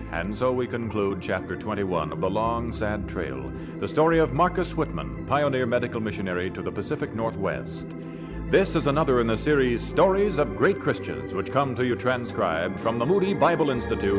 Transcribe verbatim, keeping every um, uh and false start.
And so we conclude Chapter twenty-one of The Long, Sad Trail, the story of Marcus Whitman, pioneer medical missionary to the Pacific Northwest. This is another in the series Stories of Great Christians, which come to you transcribed from the Moody Bible Institute